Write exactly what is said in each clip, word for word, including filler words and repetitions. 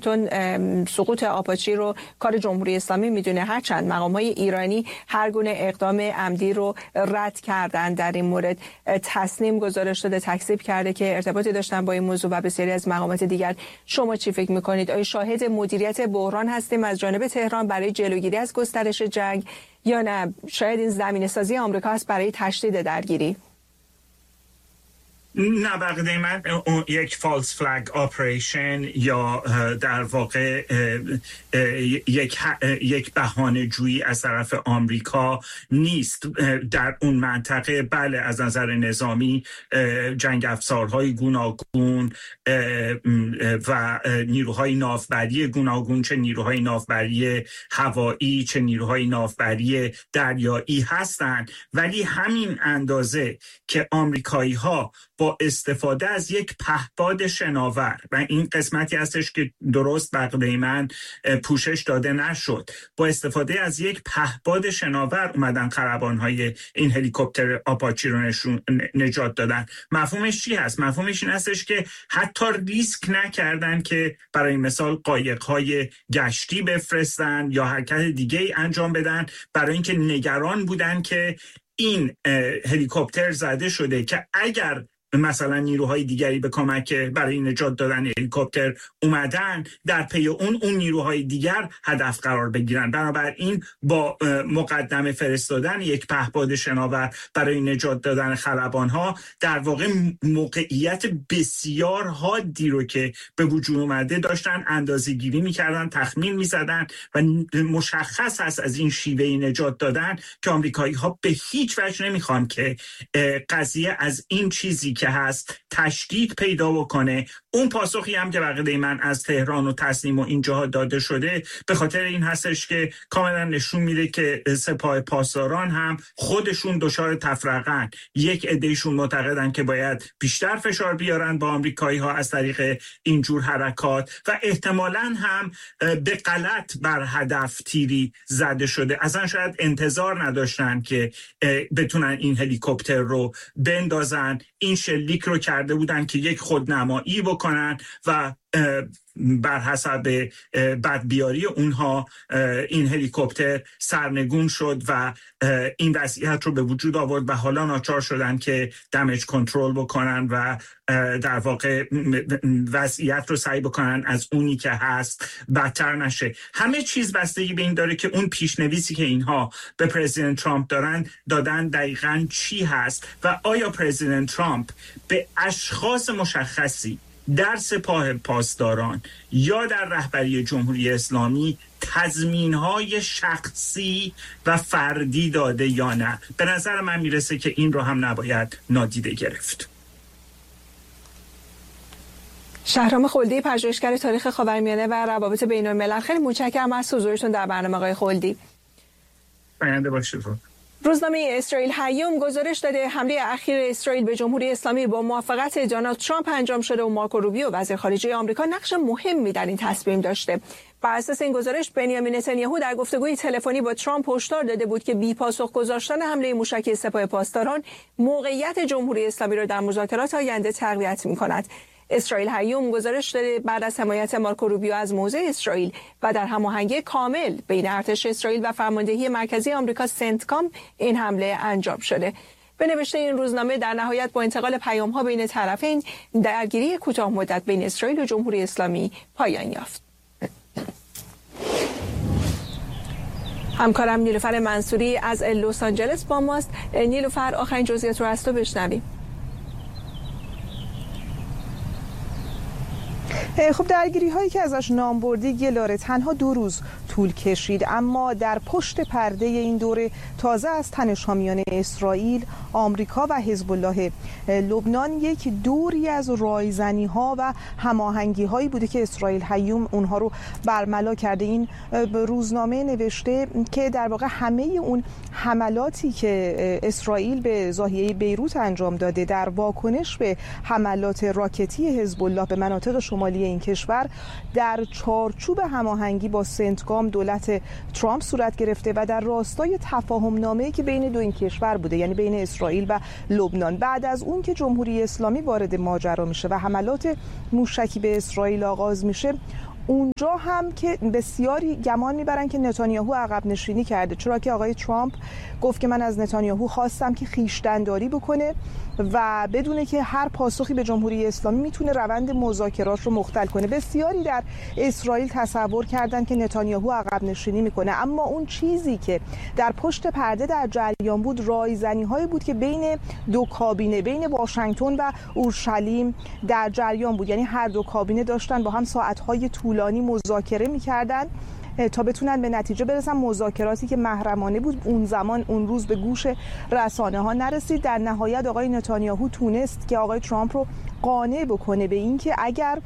واشنگتن سقوط آپاچی رو کار جمهوری اسلامی میدونه، هرچند مقام‌های ایرانی هر گونه اقدام عمدی رو رد کردن. در این مورد تصنیم گزارش داده، تکذیب کرده که ارتباطی داشتن با این موضوع و بسیاری از مقامات دیگر. شما چی فکر میکنید؟ آیا شاهد مدیریت بحران هستیم از جانب تهران برای جلوگیری از گسترش جنگ، یا نه شاید این زمینه سازی آمریکا است برای تشدید درگیری؟ نه، بقیده من یک فالس فلگ آپریشن یا در واقع یک یک بهانه جویی از طرف آمریکا نیست در اون منطقه. بله، از نظر نظامی جنگ افزارهای گوناگون و نیروهای ناوبری گوناگون، چه نیروهای ناوبری هوایی چه نیروهای ناوبری دریایی هستند، ولی همین اندازه که آمریکایی ها با استفاده از یک پهپاد شناور، و این قسمتی هستش که درست بقیده من پوشش داده نشد، با استفاده از یک پهپاد شناور اومدن خلبان‌های این هلیکوپتر آپاچی رو نشون نجات دادن. مفهومش چی هست؟ مفهومش این هستش که حتی ریسک نکردن که برای مثال قایق‌های گشتی بفرستن یا حرکت دیگه انجام بدن، برای اینکه نگران بودن که این هلیکوپتر زده شده که اگر مثلا نیروهای دیگری به کمک برای نجات دادن هلیکوپتر اومدن، در پی اون اون نیروهای دیگر هدف قرار بگیرن. بنابراین با مقدمه فرستادن یک پهپاد شناور برای نجات دادن خلبانها، در واقع موقعیت بسیار حادی رو که به وجود اومده داشتن اندازه گیری میکردن، تخمین میزدن و مشخص هست از این شیوه نجات دادن که آمریکایی ها به هیچ وجه نمیخوان که قضیه از این چیزی که هست تشدید پیدا بکنه. اون پاسخی هم که بقیده من از تهران و تصنیم و اینجاها داده شده به خاطر این هستش که کاملا نشون میده که سپاه پاسداران هم خودشون دچار تفرقه‌اند. یک عدهشون معتقدن که باید بیشتر فشار بیارن با آمریکایی ها از طریق اینجور حرکات و احتمالاً هم به غلط بر هدف تیری زده شده. اصلا شاید انتظار نداشتن که بتونن این هلیکوپتر رو بندازن. این شلیک رو کرده بودن که یک خودنمایی بکنن و بر حسب بدبیاری اونها این هلیکوپتر سرنگون شد و این وضعیت رو به وجود آورد و حالا ناچار شدن که دمیج کنترل بکنن و در واقع وضعیت رو سعی بکنن از اونی که هست بدتر نشه. همه چیز بستگی به این داره که اون پیشنویسی که اینها به پرزیدنت ترامپ دارن دادن دقیقاً چی هست و آیا پرزیدنت ترامپ به اشخاص مشخصی در سپاه پاسداران یا در رهبری جمهوری اسلامی تضمین‌های شخصی و فردی داده یا نه. به نظر من میرسه که این رو هم نباید نادیده گرفت. شهرام خلدی، پژوهشگر تاریخ خاورمیانه و روابط بین‌الملل، خیلی متشکرم از حضورتون در برنامه. آقای خلدی، پاینده باشید. روزنامه اسرائیل هیوم گزارش داده حمله اخیر اسرائیل به جمهوری اسلامی با موافقت دونالد ترامپ انجام شده و مارکو روبیو وزیر خارجه آمریکا نقش مهمی در این تصمیم داشته. بر اساس این گزارش بنیامین نتانیاهو در گفتگوی تلفنی با ترامپ هشدار داده بود که بی‌پاسخ گذاشتن حمله موشکی سپاه پاسداران موقعیت جمهوری اسلامی را در مذاکرات آینده تقویت می‌کند. اسرائیل هیوم گزارش داده بعد از حمایت مارکو روبیو از موضع اسرائیل و در هماهنگی کامل بین ارتش اسرائیل و فرماندهی مرکزی آمریکا سنتکام این حمله انجام شده. به نوشته این روزنامه در نهایت با انتقال پیام‌ها بین طرفین درگیری کوتاه مدت بین اسرائیل و جمهوری اسلامی پایان یافت. همکارم نیلوفر منصوری از لس آنجلس با ماست. نیلوفر، آخرین جزئیات رو از تو بشنویم. خب درگیری هایی که ازش نام بردی گلاره تنها دو روز طول کشید، اما در پشت پرده این دوره تازه از تنش ها میان اسرائیل، آمریکا و حزب الله لبنان یک دوری از رایزنی ها و هماهنگی هایی بوده که اسرائیل هیوم اونها رو برملا کرده. این روزنامه نوشته که در واقع همه اون حملاتی که اسرائیل به ناحیه بیروت انجام داده در واکنش به حملات راکتی حزب الله به مناطق شمالی این کشور در چارچوب هماهنگی با سنتکام دولت ترامپ صورت گرفته و در راستای تفاهم نامه‌ای که بین دو این کشور بوده، یعنی بین اسرائیل و لبنان. بعد از اون که جمهوری اسلامی وارد ماجرا میشه و حملات موشکی به اسرائیل آغاز میشه، اونجا هم که بسیاری گمان میبرن که نتانیاهو عقب نشینی کرده، چرا که آقای ترامپ گفت که من از نتانیاهو خواستم که خویشتن‌داری بکنه و بدونه که هر پاسخی به جمهوری اسلامی میتونه روند مذاکرات رو مختل کنه. بسیاری در اسرائیل تصور کردن که نتانیاهو عقب نشینی میکنه، اما اون چیزی که در پشت پرده در جریان بود رایزنی‌هایی بود که بین دو کابینه، بین واشنگتن و اورشلیم در جریان بود. یعنی هر دو کابینه داشتن با هم ساعت‌های طولانی مذاکره می‌کردن تا بتونن به نتیجه برسن. مذاکراتی که محرمانه بود اون زمان اون روز به گوش رسانه ها نرسید. در نهایت آقای نتانیاهو تونست که آقای ترامپ رو قانع بکنه به این که اگر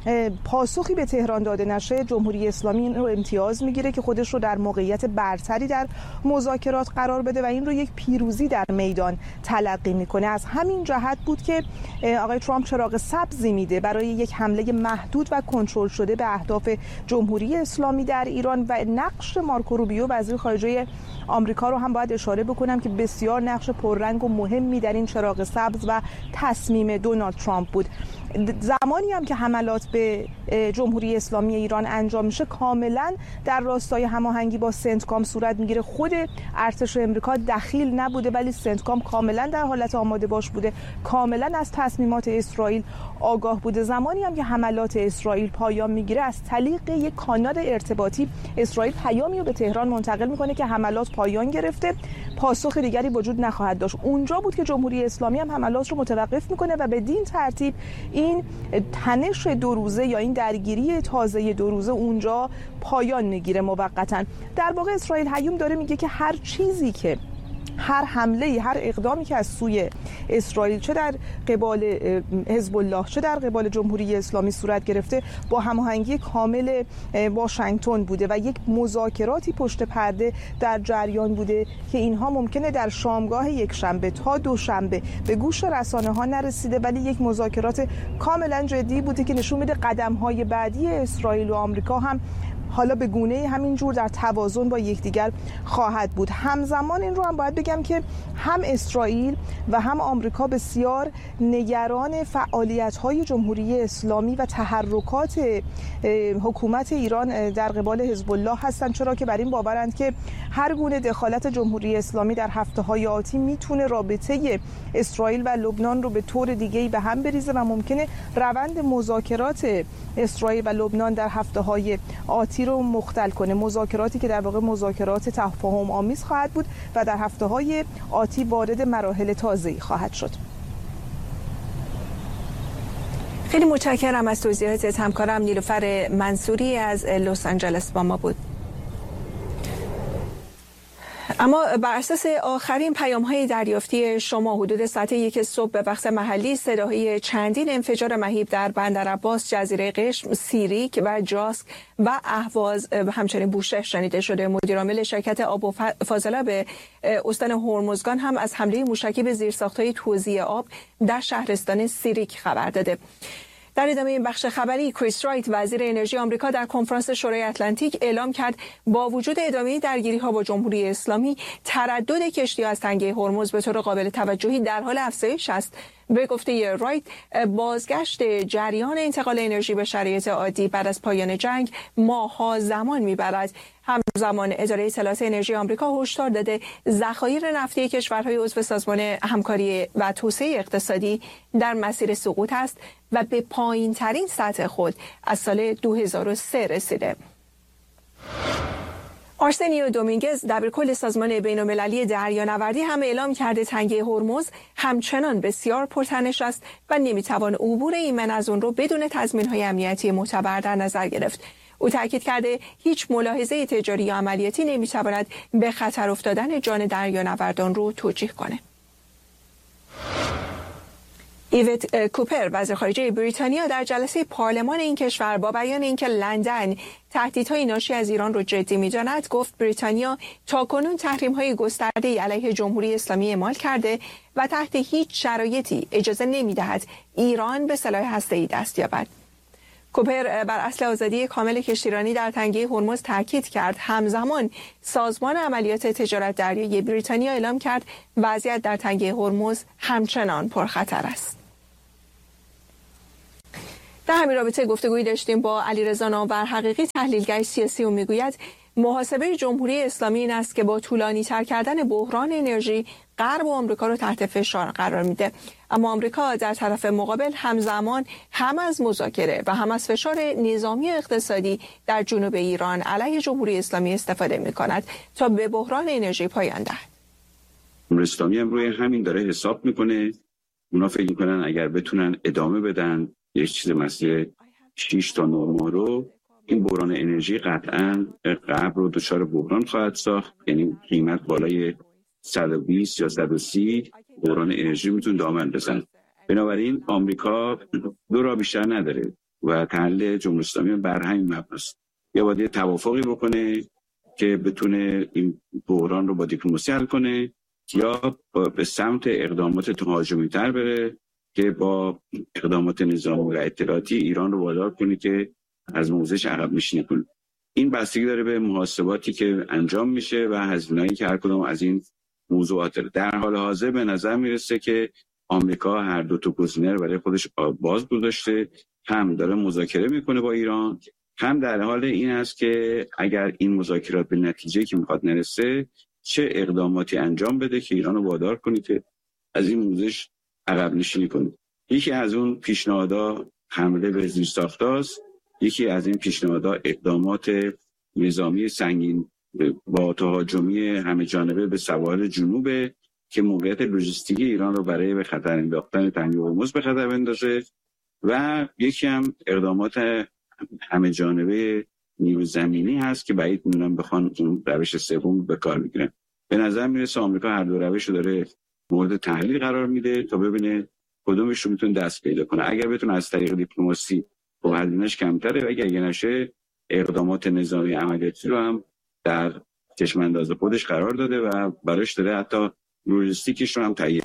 پاسخی به تهران داده نشه جمهوری اسلامی این رو امتیاز میگیره که خودش رو در موقعیت برتری در مذاکرات قرار بده و این رو یک پیروزی در میدان تلقی میکنه. از همین جهت بود که آقای ترامپ چراغ سبزی میده برای یک حمله محدود و کنترل شده به اهداف جمهوری اسلامی در ایران. و نقش مارکو روبیو وزیر خارجه آمریکا رو هم باید اشاره بکنم که بسیار نقش پررنگ و مهمی در این چراغ سبز و تصمیم دونالد ترامپ بود. زمانی هم که حملات به جمهوری اسلامی ایران انجام میشه کاملا در راستای هماهنگی با سنتکام صورت میگیره. خود ارتش امریکا دخیل نبوده ولی سنتکام کاملا در حالت آماده باش بوده، کاملا از تصمیمات اسرائیل آگاه بوده. زمانی هم که حملات اسرائیل پایان میگیره از طریق یک کانال ارتباطی اسرائیل پیامی رو به تهران منتقل میکنه که حملات پایان گرفته، پاسخ دیگری وجود نخواهد داشت. اونجا بود که جمهوری اسلامی هم حملات رو متوقف میکنه و بدین ترتیب این تنش دو روزه یا این درگیری تازه دو روزه اونجا پایان میگیره موقتا. در واقع اسرائیل هیوم داره میگه که هر چیزی که هر حمله، هر اقدامی که از سوی اسرائیل چه در قبال حزب الله چه در قبال جمهوری اسلامی صورت گرفته با هماهنگی کامل واشنگتن بوده و یک مذاکراتی پشت پرده در جریان بوده که اینها ممکنه در شامگاه یک شنبه تا دوشنبه به گوش رسانه ها نرسیده ولی یک مذاکرات کاملا جدی بوده که نشون میده قدم های بعدی اسرائیل و آمریکا هم حالا به گونه همین جور در توازن با یکدیگر خواهد بود. همزمان این رو هم باید بگم که هم اسرائیل و هم آمریکا بسیار نگران فعالیت‌های جمهوری اسلامی و تحرکات حکومت ایران در قبال حزب الله هستند، چرا که بر این باورند که هر گونه دخالت جمهوری اسلامی در هفته‌های آتی میتونه رابطه اسرائیل و لبنان رو به طور دیگه‌ای به هم بریزه و ممکنه روند مذاکرات اسرائیل و لبنان در هفته‌های آتی رو مختل کنه. مذاکراتی که در واقع مذاکرات تفاهم آمیز خواهد بود و در هفته‌های آتی وارد مراحل تازه‌ای خواهد شد. خیلی متشکرم از توضیحاتت. همکارم نیلوفر منصوری از لس آنجلس با ما بود. اما بر اساس آخرین پیام‌های دریافتی شما حدود ساعت یک صبح به وقت محلی صداهای چندین انفجار مهیب در بندر عباس، جزیره قشم، سیریک و جاسک و اهواز همچنین بوشهر شنیده شده. مدیرعامل شرکت آب و فاضلاب استان هرمزگان هم از حمله موشکی به زیرساخت‌های توزیع آب در شهرستان سیریک خبر داده. در ادامه این بخش خبری، کریس رایت وزیر انرژی آمریکا در کنفرانس شورای اتلانتیک اعلام کرد با وجود ادامه درگیری‌ها با جمهوری اسلامی تردد کشتی‌ها از تنگه هرمز به طور قابل توجهی در حال افزایش است. به گفته رایت، بازگشت جریان انتقال انرژی به شرایط عادی بعد از پایان جنگ ماه‌ها زمان می‌برد. همزمان اداره اطلاعات انرژی آمریکا هشدار داده ذخایر نفتی کشورهای عضو سازمان همکاری و توسعه اقتصادی در مسیر سقوط است و به پایین‌ترین سطح خود از سال دو هزار و سه رسیده. آرسنیو دومینگز دبیرکل سازمان بین‌المللی دریانوردی هم اعلام کرده تنگه هرمز همچنان بسیار پرتنش است و نمیتوان عبور ایمن از اون رو بدون تضمین‌های امنیتی معتبر در نظر گرفت. او تاکید کرده هیچ ملاحظه تجاری یا عملیاتی نمیتواند به خطر افتادن جان دریانوردان رو توجیه کنه. ایوت کوپر وزیر خارجه بریتانیا در جلسه پارلمان این کشور با بیان اینکه لندن تهدیدهای ناشی از ایران را جدی می‌داند گفت بریتانیا تاکنون تحریم‌های گسترده‌ای علیه جمهوری اسلامی اعمال کرده و تحت هیچ شرایطی اجازه نمی‌دهد ایران به سلاح هسته‌ای دست یابد. کوپر بر اصل آزادی کامل کشتیرانی در تنگه هرمز تاکید کرد. همزمان سازمان عملیات تجارت دریایی بریتانیا اعلام کرد وضعیت در تنگه هرمز همچنان پرخطر است. در همین رابطه گفتگویی داشتیم با علیرضا نامور حقیقی، تحلیلگر سیاسی، و میگوید محاسبه جمهوری اسلامی این است که با طولانی تر کردن بحران انرژی غرب و آمریکا رو تحت فشار قرار میده، اما آمریکا در طرف مقابل همزمان هم از مذاکره و هم از فشار نظامی و اقتصادی در جنوب ایران علیه جمهوری اسلامی استفاده میکند تا به بحران انرژی پایان دهد. جمهوری اسلامی هم روی همین داره حساب میکنه. اونا فکر میکنن اگر بتونن ادامه بدن یک چیز مسیر شش تا نه ماه رو، این بحران انرژی قطعاً غرب رو دچار بحران خواهد ساخت. یعنی قیمت بالای صد و بیست یا صد و سی بحران انرژی میتونه دامن بزنه. بنابراین آمریکا دو راه بیشتر نداره و تحلیل جمهوری اسلامی بر همین مبناست. یا باید توافقی بکنه که بتونه این بحران رو با دیپلماسی حل کنه، یا به سمت اقدامات تهاجمی‌تر بره که با اقدامات نظامی و اطلاعاتی ایران رو وادار کنه که از موضعش عقب نشینی کنه. این بستگی داره به محاسباتی که انجام میشه و هزینه‌ای که هر کدوم از این موضوعات داره. در حال حاضر به نظر میرسه که آمریکا هر دو تا گزینه رو برای خودش باز گذاشته، هم داره مذاکره میکنه با ایران، هم در حال این است که اگر این مذاکرات به نتیجه‌ای که میخواد نرسه چه اقداماتی انجام بده که ایران رو وادار کنه که از این موضوعش عقب نشینی کنه. یکی از اون پیشنهادها حمله به زیرساخت‌هاست، یکی از این پیشنهادها اقدامات نظامی سنگین با تهاجمی همه جانبه به سواحل جنوب که موقعیت لوجستیکی ایران رو برای به خطر انداختن تنگه هرمز به خطر بندازه، و یکی هم اقدامات همه جانبه نیرو زمینی هست که بعید می‌دونم بخوان اون روش سوم به کار بگیرن. به نظر میرسه آمریکا هر دو روش رو داره مورد تحلیل قرار میده تا ببینه کدومش رو میتونه دست پیدا کنه. اگر بتونه از طریق دیپلماسی خب هزینه‌اش کمتره، و اگر اگه نشه اقدامات نظامی عملیاتی رو هم در چشم انداز خودش قرار داده و براش داره حتی لوجستیکش رو هم تهیه.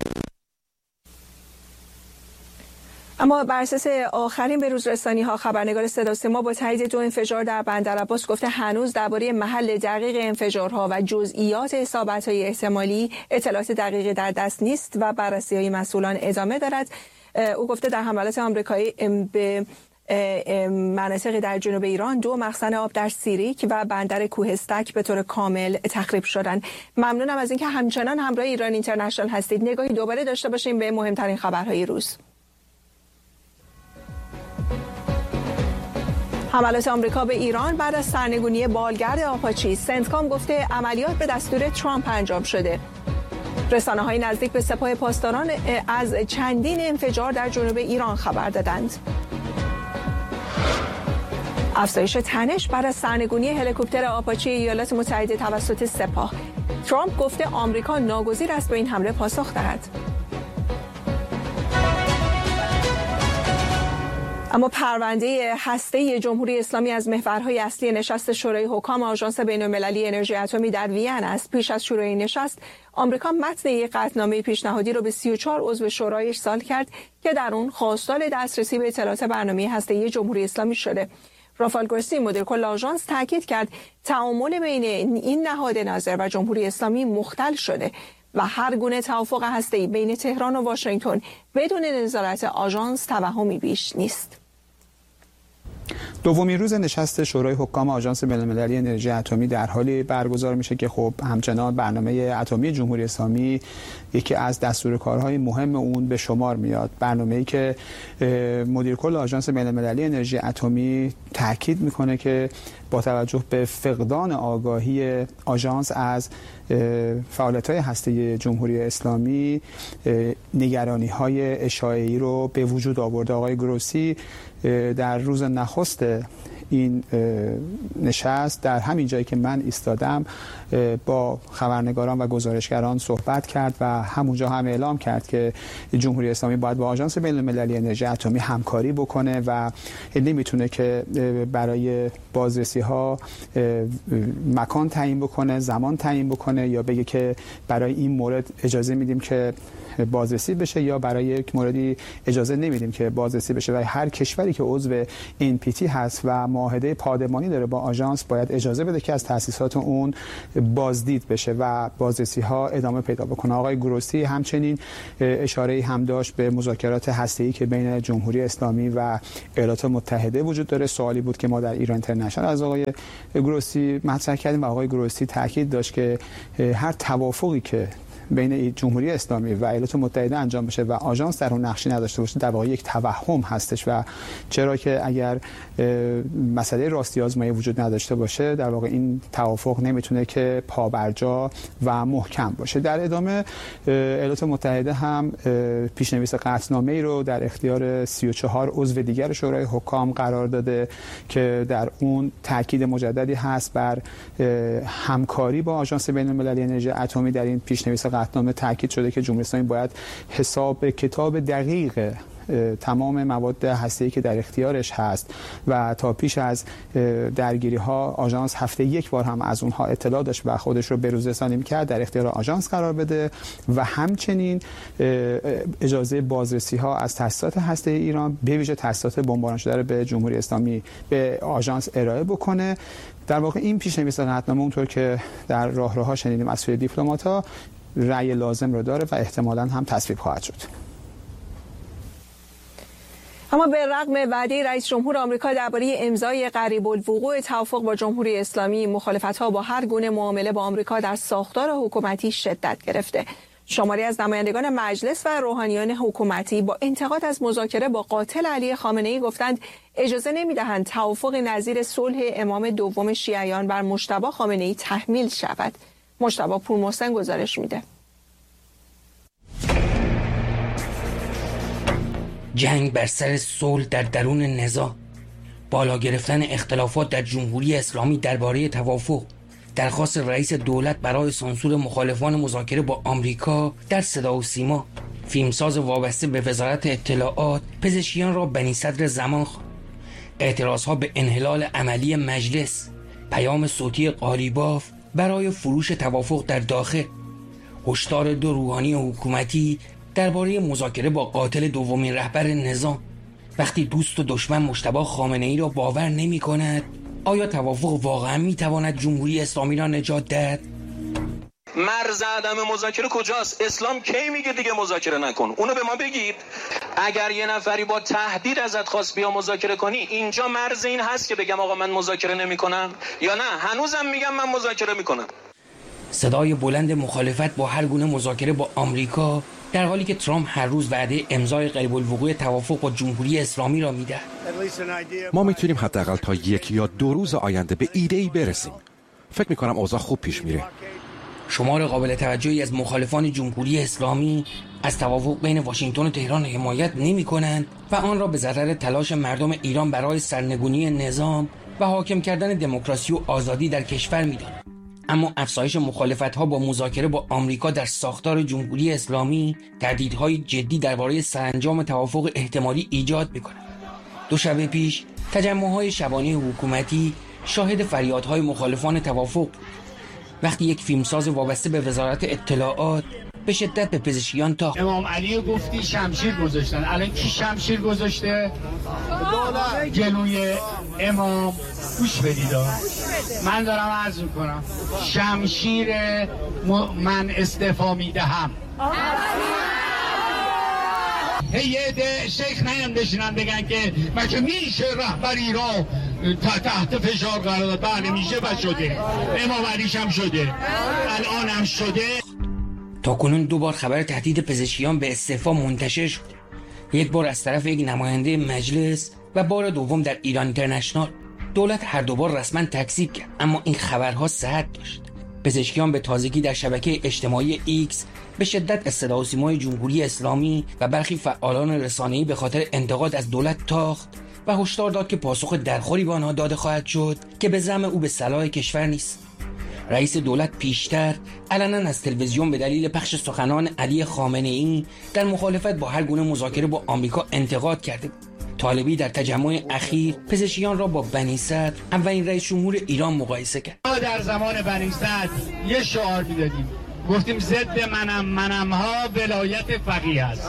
اما بر اساس آخرین بروز رسانی‌ها، خبرنگار صدا و سیما با تایید دو انفجار در بندر عباس گفته هنوز درباره محل دقیق انفجارها و جزئیات اصابت‌های احتمالی اطلاعات دقیقی در دست نیست و بررسی‌های مسئولان ادامه دارد. او گفته در حملات آمریکایی به مناطق در جنوب ایران دو مخزن آب در سیریک و بندر کوهستک به طور کامل تخریب شدند. ممنونم از اینکه همچنان همراه ایران اینترنشنال هستید. نگاهی دوباره داشته باشیم به مهمترین خبرهای روز. حملات آمریکا به ایران بعد از سرنگونی بالگرد آپاچی، سنتکام گفته عملیات به دستور ترامپ انجام شده. رسانه‌های نزدیک به سپاه پاسداران از چندین انفجار در جنوب ایران خبر دادند. افزایش تنش بعد از سرنگونی هلیکوپتر آپاچی ایالات متحده توسط سپاه. ترامپ گفته آمریکا ناگزیر است به این حمله پاسخ دهد. اما پرونده هسته جمهوری اسلامی از محورهای اصلی نشست شورای حکام آژانس بین‌المللی انرژی اتمی در وین است. پیش از شروع این نشست، آمریکا متن یک قطعنامه پیشنهادی را به سی و چهار عضو شورای ارسال کرد که در اون خواستار دسترسی به اطلاعات برنامه هسته‌ای جمهوری اسلامی شده. رافائل گروسی مدیر کل آژانس تاکید کرد تعامل بین این نهاد ناظر و جمهوری اسلامی مختل شده و هر گونه توافق هسته‌ای بین تهران و واشنگتن بدون نظارت آژانس توهمی بیش نیست. دومین روز نشست شورای حکام آژانس بین‌المللی انرژی اتمی در حالی برگزار میشه که خب همچنان برنامه اتمی جمهوری اسلامی یکی از دستورکارهای مهم اون به شمار میاد. برنامه‌ای که مدیر کل آژانس بین‌المللی انرژی اتمی تاکید میکنه که با توجه به فقدان آگاهی آژانس از فعالیت‌های هسته‌ای جمهوری اسلامی نگرانی‌های اشاعه‌ای رو به وجود آورده. آقای گروسی در روز نخست این نشست در همین جایی که من ایستادم با خبرنگاران و گزارشگران صحبت کرد و همونجا هم اعلام کرد که جمهوری اسلامی باید با آژانس بین‌المللی انرژی اتمی همکاری بکنه و نمیتونه که برای بازرسی ها مکان تعیین بکنه، زمان تعیین بکنه یا بگه که برای این مورد اجازه میدیم که بازرسی بشه یا برای یک موردی اجازه نمیدیم که بازرسی بشه. و هر کشوری که عضو این پی تی هست و معاهده پادمانی داره با آژانس باید اجازه بده که از تأسیسات اون بازدید بشه و بازرسی‌ها ادامه پیدا بکنه. آقای گروسی همچنین اشاره‌ای هم داشت به مذاکرات هسته‌ای که بین جمهوری اسلامی و ایالات متحده وجود داره. سوالی بود که ما در ایران اینترنشنال از آقای گروسی مطرح کردیم و آقای گروسی تاکید داشت که هر توافقی که بین جمهوری اسلامی و ایالات متحده انجام بشه و آژانس در اون نقشی نداشته باشه در واقع یک توهم هستش و چرا که اگر مسئله راستی آزمایی وجود نداشته باشه در واقع این توافق نمیتونه که پابرجا و محکم باشه. در ادامه ایالات متحده هم پیشنویس قطعنامه‌ای رو در اختیار سی و چهار عضو دیگر شورای حکام قرار داده که در اون تاکید مجددی هست بر همکاری با آژانس بین‌المللی انرژی اتمی. در این پیشنویس قطعنامه تاکید شده که جمهوری اسلامی باید حساب کتاب دقیق تمام مواد هسته‌ای که در اختیارش هست و تا پیش از درگیری ها آژانس هفته یک بار هم از اونها اطلاع داشت و خودش رو بروزرسانی می‌کرد در اختیار آژانس قرار بده و همچنین اجازه بازرسی ها از تأسیسات هسته‌ای ایران به ویژه تأسیسات بمباران شده رو به جمهوری اسلامی به آژانس ارائه بکنه. در واقع این پیشنویس قطعنامه اونطور که در راهروها شنیدیم از سوی دیپلمات‌ها رأی لازم رو داره و احتمالاً هم تصویب خواهد شد. اما به رغم وعده رئیس جمهور آمریکا درباره امضای قریب الوقوع توافق با جمهوری اسلامی، مخالفت‌ها با هر گونه معامله با آمریکا در ساختار حکومتی شدت گرفته. شماری از نمایندگان مجلس و روحانیان حکومتی با انتقاد از مذاکره با قاتل علی خامنه‌ای گفتند اجازه نمی‌دهند توافق نظیر صلح امام دوم شیعیان بر مجتبی خامنه‌ای تحمیل شود. مجتبی پورمحسن گزارش میده. جنگ بر سر صلح در درون نزاع، بالا گرفتن اختلافات در جمهوری اسلامی درباره توافق، درخواست رئیس دولت برای سانسور مخالفان مذاکره با آمریکا در صدا و سیما، فیلمساز وابسته به وزارت اطلاعات پزشکیان را بنی صدر زمان خواند، اعتراضها به انحلال عملی مجلس، پیام صوتی قالیباف برای فروش توافق در داخل، هشدار دو روحانی حکومتی درباره مذاکره با قاتل دومین رهبر نظام. وقتی دوست و دشمن مجتبی خامنه‌ای را باور نمی کند، آیا توافق واقعا می تواند جمهوری اسلامی را نجات دهد؟ مرز عدم مذاکره کجاست؟ اسلام کی میگه دیگه مذاکره نکن؟ اونو به ما بگید. اگر یه نفری با تهدید ازت خواست بیا مذاکره کنی، اینجا مرز این هست که بگم آقا من مذاکره نمیکنم؟ یا نه هنوزم میگم من مذاکره میکنم؟ صدای بلند مخالفت با هر گونه مذاکره با آمریکا در حالی که ترامپ هر روز وعده امضای قریب الوقوع توافق با جمهوری اسلامی را میده. ما میتونیم حداقل تا یک یا دو روز آینده به ایده‌ای برسیم. فکر میکنم اوضاع خوب پیش میره. شمار قابل توجهی از مخالفان جمهوری اسلامی از توافق بین واشنگتن و تهران حمایت نمی کنند و آن را به ضرر تلاش مردم ایران برای سرنگونی نظام و حاکم کردن دموکراسی و آزادی در کشور می دانند. اما افزایش مخالفت‌ها با مذاکره با آمریکا در ساختار جمهوری اسلامی تهدیدهای جدی درباره سرانجام توافق احتمالی ایجاد می‌کند. دو شب پیش تجمع‌های شبانه حکومتی شاهد فریادهای مخالفان توافق، وقتی یک فیلمساز وابسته به وزارت اطلاعات به شدت به پزشکیان تا امام علی گفتی شمشیر گذاشتن، الان کی شمشیر گذاشته؟ جلوی امام. گوش بدید، من دارم عرض میکنم شمشیر من استعفا میدهم. یه ده شیخ نیم بشینن بگن که مگه میشه رهبری را تحت فشار قرار داد؟ بله میشه و شده، امام علیش هم شده، الان هم شده. تا کنون دو بار خبر تهدید پزشکیان به استعفا منتشر شد، یک بار از طرف یک نماینده مجلس و بار دوم در ایران اینترنشنال. دولت هر دو بار رسما تکذیب کرد، اما این خبرها صحت داشت. پزشکیان به تازگی در شبکه اجتماعی ایکس به شدت از صدا و سیمای جمهوری اسلامی و برخی فعالان رسانه‌ای به خاطر انتقاد از دولت تاخت و هشدار داد که پاسخ درخوری به آنها داده خواهد شد که به زعم او به صلاح کشور نیست. رئیس دولت پیشتر علنا از تلویزیون به دلیل پخش سخنان علی خامنه‌ای در مخالفت با هر گونه مذاکره با آمریکا انتقاد کرده بود. طالبی در تجمع اخیر پزشکیان را با بنی صدر اولین رئیس جمهور ایران مقایسه کرد. ما در زمان بنی صدر یه شعار میدادیم، گفتیم ضد منم منم ها ولایت فقیه است.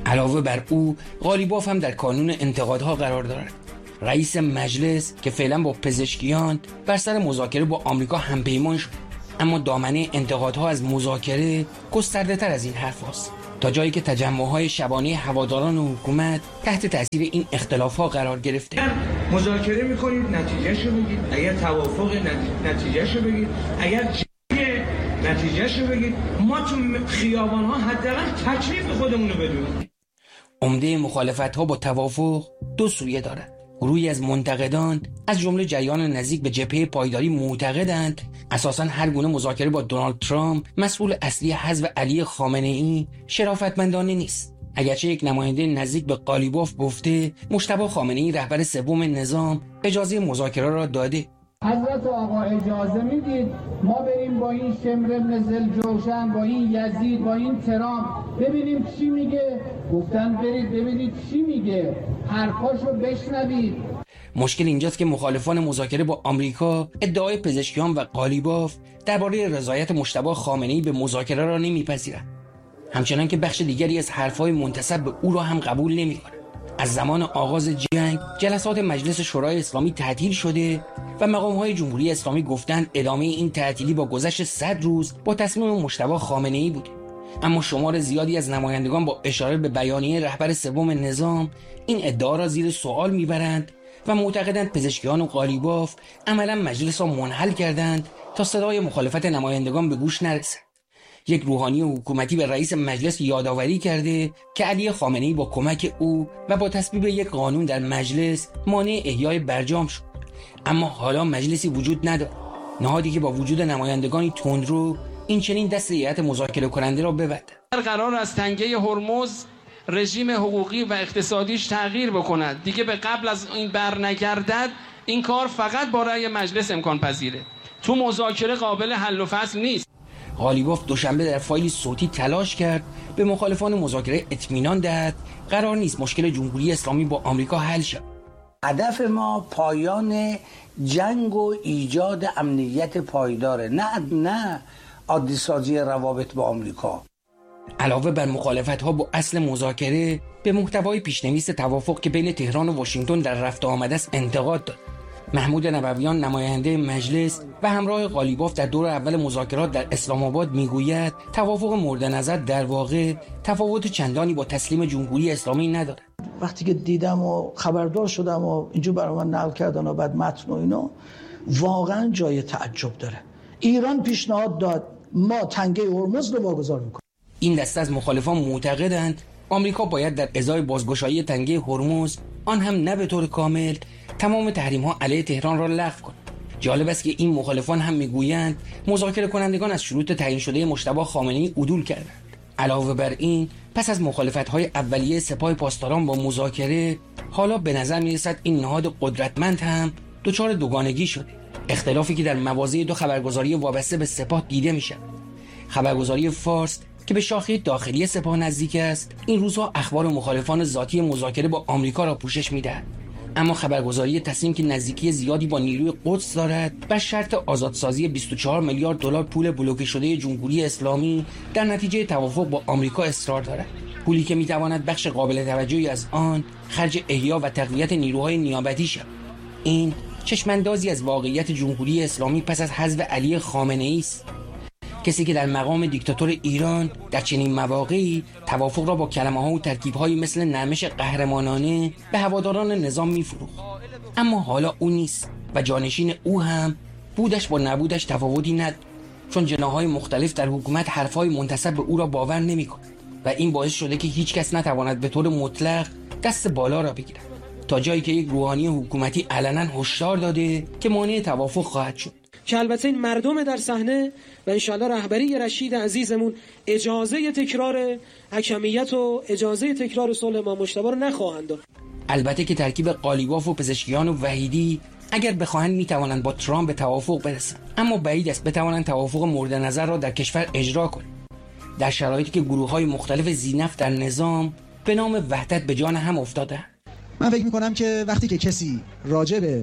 علاوه بر او قالیباف هم در کانون انتقادها قرار دارد. رئیس مجلس که فعلا با پزشکیان بر سر مذاکره با آمریکا همپیمان شد، اما دامنه انتقادها از مذاکره گسترده تر از این حرف هست، تا جایی که تجمع‌های شبانه هواداران حکومت تحت تاثیر این اختلاف‌ها قرار گرفته. مذاکره می‌کنید نتیجه‌شو بگید، اگر توافق نتیجه‌شو بگید، اگر جنگ نتیجه‌شو بگید، ما تو خیابان‌ها حداقل تکلیف خودمون رو بدونیم. عمده مخالفت‌ها با توافق دو سویه دارد. گروهی از منتقدان از جمله جریان نزدیک به جبهه پایداری معتقدند اساساً هر گونه مذاکره با دونالد ترامپ مسئول اصلی حذف علی خامنه‌ای شرافتمندانه نیست. اگرچه یک نماینده نزدیک به قالیباف گفته مجتبی خامنه‌ای رهبر سوم نظام اجازه مذاکره را داده. حضرت آقا اجازه میدید ما بریم با این شمر ابن ذوالجوشن، با این یزید، با این ترامپ ببینیم چی میگه؟ گفتن برید ببینید چی میگه، حرفاشو بشنوید. مشکل اینجاست که مخالفان مذاکره با آمریکا ادعای پزشکیان و قالیباف درباره رضایت مجتبی خامنه‌ای به مذاکره را نمیپذیرند، همچنان که بخش دیگری از حرفهای منتسب به او را هم قبول نمی‌کنند. از زمان آغاز جنگ جلسات مجلس شورای اسلامی تعطیل شده و مقام‌های جمهوری اسلامی گفتند ادامه این تعطیلی با گذشت صد روز با تصمیم مجتبی خامنه‌ای بوده. اما شمار زیادی از نمایندگان با اشاره به بیانیه رهبر سوم نظام این ادعا را زیر سوال میبرند و معتقدند پزشکیان و قالیباف عملا مجلس را منحل کردند تا صدای مخالفت نمایندگان به گوش نرسد. یک روحانی حکومتی به رئیس مجلس یادآوری کرده که علی خامنه‌ای با کمک او و با تصویب یک قانون در مجلس مانع احیای برجام شد، اما حالا مجلسی وجود ندارد، نهادی که با وجود نمایندگانی تندرو این چنین دست هیئت مذاکره کننده را ببنده. قرار از تنگه هرمز رژیم حقوقی و اقتصادیش تغییر بکند، دیگه به قبل از این برنگردد. این کار فقط با رأی مجلس امکان پذیره، تو مذاکره قابل حل و فصل نیست. قالیباف دوشنبه در فایلی صوتی تلاش کرد به مخالفان مذاکره اطمینان دهد قرار نیست مشکل جمهوری اسلامی با آمریکا حل شود. هدف ما پایان جنگ و ایجاد امنیت پایداره، نه نه عادی سازی روابط با آمریکا. علاوه بر مخالفت‌ها با اصل مذاکره، به محتوای پیشنویس توافق که بین تهران و واشنگتن در رفت و آمده است انتقاد داد. محمود نبویان نماینده مجلس و همراه قالیباف در دور اول مذاکرات در اسلام آباد میگوید توافق مورد نظر در واقع تفاوت چندانی با تسلیم جمهوری اسلامی ندارد. وقتی که دیدم و خبردار شدم و اینجا برای من نقل کردن و بعد متن و اینا، واقعا جای تعجب داره. ایران پیشنهاد داد ما تنگه هرمز رو واگذار میکنیم. این دسته از مخالفان معتقدند آمریکا باید در ازای بازگشایی تنگه هرمز، آن هم نه به طور کامل، تمام تحریم ها علیه تهران را لغو کند. جالب است که این مخالفان هم میگویند مذاکره کنندگان از شروط تعیین شده مجتبی خامنه‌ای عدول کردند. علاوه بر این، پس از مخالفت‌های اولیه سپاه پاسداران با مذاکره، حالا به نظر می‌رسد این نهاد قدرتمند هم دچار دوگانگی شده. اختلافی که در مواضع دو خبرگزاری وابسته به سپاه دیده می‌شود. خبرگزاری فارس که به شاخه داخلی سپاه نزدیک است، این روزها اخبار مخالفان ذاتی مذاکره با آمریکا را پوشش می‌دهد. اما خبرگزاری تصمیم که نزدیکی زیادی با نیروی قدس دارد، بر شرط آزادسازی بیست و چهار میلیارد دلار پول بلوکه شده جمهوری اسلامی در نتیجه توافق با آمریکا اصرار دارد. پولی که میتواند بخش قابل توجهی از آن خرج احیا و تقویت نیروهای نیابتی شود. این چشماندازی از واقعیت جمهوری اسلامی پس از حذف علی خامنه‌ای است. کسی که در مقام دیکتاتور ایران در چنین مواقعی توافق را با کلمه‌ها و ترکیب‌هایی مثل نرمش قهرمانانه به هواداران نظام می‌فروخت. اما حالا او نیست و جانشین او هم بودش با نبودش تفاوتی ندارد، چون جناح‌های مختلف در حکومت حرف‌های منتسب به او را باور نمی‌کنند و این باعث شده که هیچ کس نتواند به طور مطلق دست بالا را بگیرد، تا جایی که یک روحانی حکومتی علنا هشدار داده که مانع توافق خواهد شد. که البته این مردم در صحنه و انشالله رهبری رشید عزیزمون اجازه تکرار حکمیت و اجازه تکرار صلح امام مجتبی رو نخواهند داد. البته که ترکیب قالیباف و پزشکیان و وحیدی اگر بخواهند میتوانند با ترامپ به توافق برسند، اما بعید است بتوانند توافق مورد نظر را در کشور اجرا کنند، در شرایطی که گروه‌های مختلف ذی‌نفع در نظام به نام وحدت به جان هم افتادند. من فکر می‌کنم که وقتی که کسی راجع به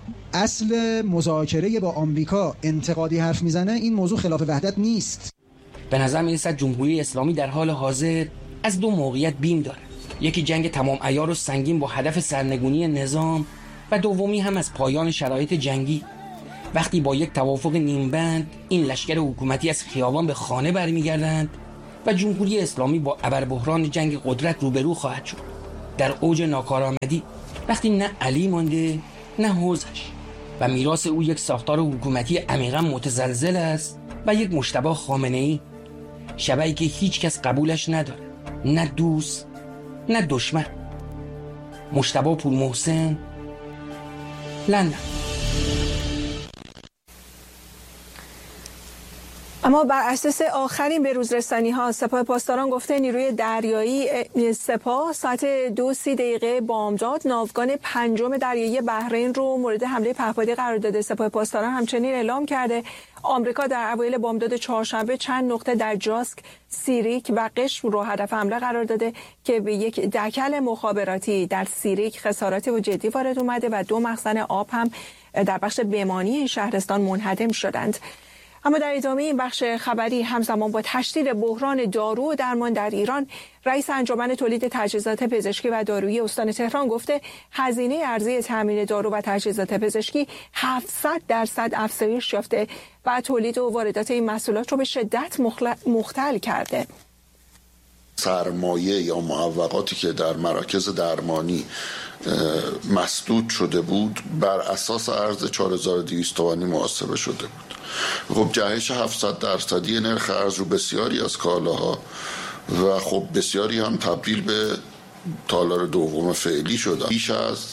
اصل مذاکره با آمریکا انتقادی حرف میزنه، این موضوع خلاف وحدت نیست. به نظر میرسد جمهوری اسلامی در حال حاضر از دو موقعیت بیم دارد. یکی جنگ تمام عیار و سنگین با هدف سرنگونی نظام و دومی هم از پایان شرایط جنگی. وقتی با یک توافق نیمبند این لشکر حکومتی از خیابان به خانه برمیگردند و جمهوری اسلامی با ابربحران جنگ قدرت روبرو خواهد شد. در اوج ناکارآمدی، وقتی نه علی مانده نه حوزش و میراث او یک ساختار حکومتی عمیقا متزلزل است و یک مجتبی خامنه‌ای، شبیه‌ای که هیچ کس قبولش نداره، نه دوست نه دشمن. مجتبی پورمحسن، لندن. اما بر اساس آخرین بروزرسانی ها، سپاه پاسداران گفته نیروی دریایی سپاه ساعت دو سی دقیقه بامداد ناوگان پنجم دریایی بحرین رو مورد حمله پهپادی قرار داده. سپاه پاسداران همچنین اعلام کرده آمریکا در اوایل بامداد چهارشنبه چند نقطه در جاسک، سیریک و قشم رو هدف حمله قرار داده که به یک دکل مخابراتی در سیریک خساراتی و جدی وارد اومده و دو مخزن آب هم در بخش بمانی شهرستان منهدم شدند. اما در ادامه این بخش خبری، همزمان با تشدید بحران دارو و درمان در ایران، رئیس انجمن تولید تجهیزات پزشکی و دارویی استان تهران گفته هزینه ارزی تامین دارو و تجهیزات پزشکی هفتصد درصد افزایش یافته و تولید و واردات این محصولات رو به شدت مختل کرده. سرمایه یا معوقاتی که در مراکز درمانی مسدود شده بود بر اساس ارز چهار هزار و دویست تومانی محاسبه شده بود. خب جهش هفتصد درصدی نرخ ارز رو بسیاری از کالاها و خب بسیاری هم تبدیل به تالار دوم فعلی شدن. بیش از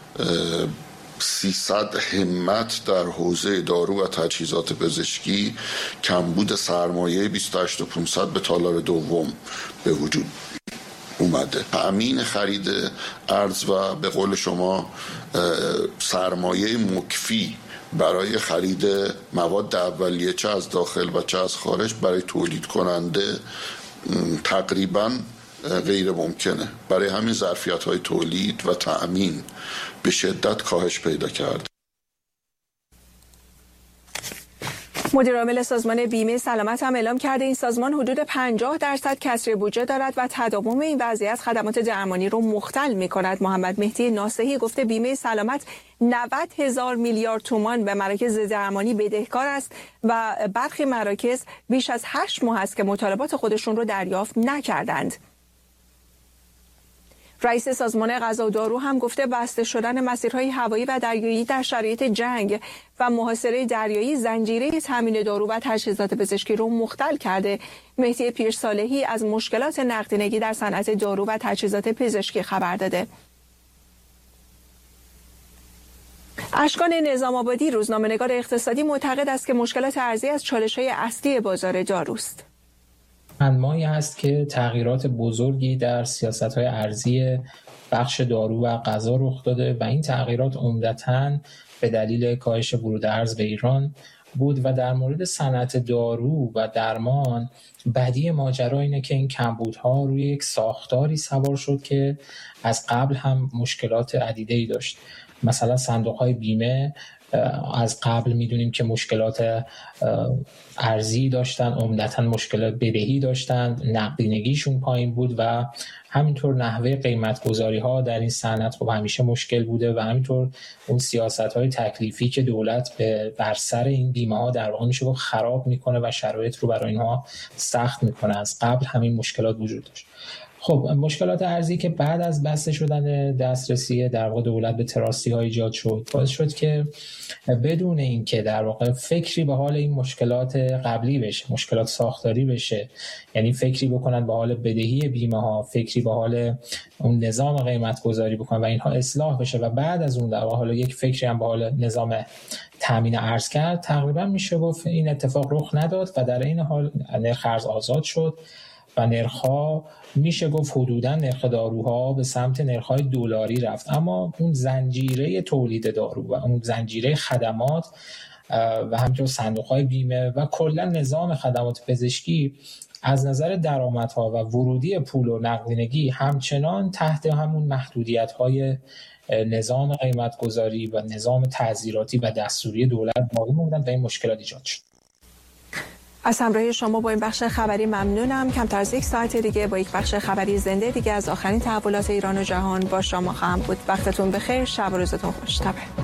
سیصد همت در حوزه دارو و تجهیزات پزشکی، کمبود سرمایه بیست و هشت هزار و پانصد به تالار دوم به وجود اومده. تأمین خرید ارز و به قول شما سرمایه مکفی برای خرید مواد اولیه چه از داخل و چه از خارج برای تولید کننده تقریباً غیر ممکنه. برای همین ظرفیت‌های تولید و تأمین به شدت کاهش پیدا کرد. مدیر عامل سازمان بیمه سلامت هم اعلام کرده این سازمان حدود پنجاه درصد کسری بودجه دارد و تداوم این وضعیت خدمات درمانی رو مختل می‌کند. محمد مهدی ناصحی گفته بیمه سلامت نود هزار میلیارد تومان به مراکز درمانی بدهکار است و برخی مراکز بیش از هشت ماه است که مطالبات خودشون رو دریافت نکردند. رئیس سازمان غذا و دارو هم گفته بسته شدن مسیرهای هوایی و دریایی در شرایط جنگ و محاصره دریایی زنجیره تامین دارو و تجهیزات پزشکی رو مختل کرده. مهدی پیرصالحی از مشکلات نقدینگی در صنعت دارو و تجهیزات پزشکی خبر داده. اشکان نظام آبادی، روزنامه‌نگار اقتصادی، معتقد است که مشکلات ارزی از چالش‌های اصلی بازار داروست. چند ماهی هست که تغییرات بزرگی در سیاست‌های ارزی بخش دارو و غذا رخ داده و این تغییرات عمدتاً به دلیل کاهش ورود ارز به ایران بود و در مورد صنعت دارو و درمان بدی ماجرا اینه که این کمبودها روی یک ساختاری سوار شد که از قبل هم مشکلات عدیده‌ای داشت. مثلا صندوق‌های بیمه از قبل میدونیم که مشکلات ارزی داشتن، عمدتاً مشکلات بدهی داشتن، نقدینگیشون پایین بود و همینطور نحوه قیمت گذاری ها در این صنعت خب همیشه مشکل بوده و همینطور اون سیاست های تکلیفی که دولت به بر سر این بیمه ها در واقع میشه خراب میکنه و شرایط رو برای اینها سخت میکنه. از قبل همین مشکلات وجود داشت. خب مشکلات ارزی که بعد از بسته شدن دسترسی در واقع دولت به تراستی ها ایجاد شد باعث شد که بدون اینکه در واقع فکری به حال این مشکلات قبلی بشه، مشکلات ساختاری بشه، یعنی فکری بکنن به حال بدهی بیمه ها، فکری به حال اون نظام قیمت گذاری بکنن و اینها اصلاح بشه و بعد از اون در واقع حالا یک فکری هم به حال نظام تامین ارز کرد، تقریبا میشه گفت این اتفاق رخ نداد و در این حال نرخ ارز آزاد شد و نرخ‌ها میشه گفت حدوداً نرخ داروها به سمت نرخ‌های دلاری رفت، اما اون زنجیره تولید دارو و اون زنجیره خدمات و همچنین صندوق‌های بیمه و کلا نظام خدمات پزشکی از نظر درآمدها و ورودی پول و نقدینگی همچنان تحت همون محدودیت‌های نظام قیمت‌گذاری و نظام تعزیراتی و دستوری دولت باقی موندن و این مشکلات ایجاد شد. از همراهی شما با این بخش خبری ممنونم. کمتر از یک ساعت دیگه با یک بخش خبری زنده دیگه از آخرین تحولات ایران و جهان با شما خواهم بود. وقتتون بخیر، شب و روزتون خوش.